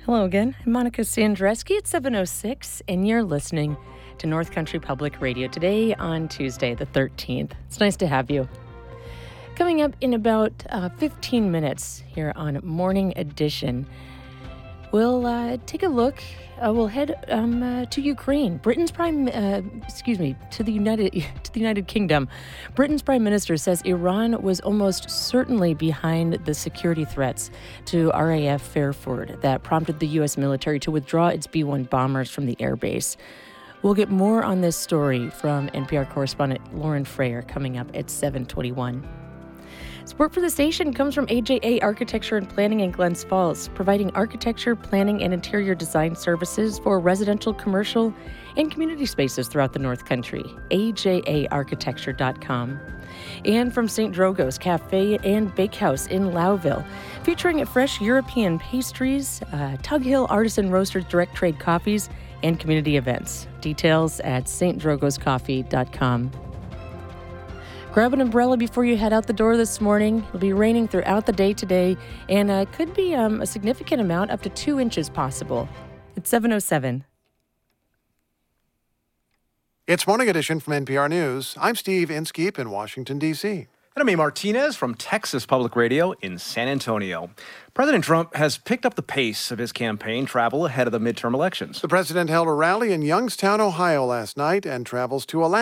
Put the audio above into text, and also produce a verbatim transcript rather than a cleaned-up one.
Hello again. I'm Monica Sandreski at seven oh six, and you're listening to North Country Public Radio today on Tuesday, the thirteenth. It's nice to have you. Coming up in about uh, fifteen minutes here on Morning Edition, we'll uh, take a look. Uh, we'll head um, uh, to Ukraine. Britain's prime, uh, excuse me, to the United to the United Kingdom. Britain's prime minister says Iran was almost certainly behind the security threats to R A F Fairford that prompted the U S military to withdraw its B one bombers from the airbase. We'll get more on this story from N P R correspondent Lauren Frayer coming up at seven twenty-one. Support for the station comes from A J A Architecture and Planning in Glens Falls, providing architecture, planning, and interior design services for residential, commercial, and community spaces throughout the North Country. A J A architecture dot com. And from Saint Drogo's Cafe and Bakehouse in Lowville, featuring fresh European pastries, uh, Tug Hill Artisan Roasters direct trade coffees, and community events. Details at st drogos coffee dot com. Grab an umbrella before you head out the door this morning. It'll be raining throughout the day today, and uh, could be um, a significant amount, up to two inches possible. It's seven oh seven. It's Morning Edition from N P R News. I'm Steve Inskeep in Washington, D C And I'm A. Martinez from Texas Public Radio in San Antonio. President Trump has picked up the pace of his campaign travel ahead of the midterm elections. The president held a rally in Youngstown, Ohio last night and travels to Alaska.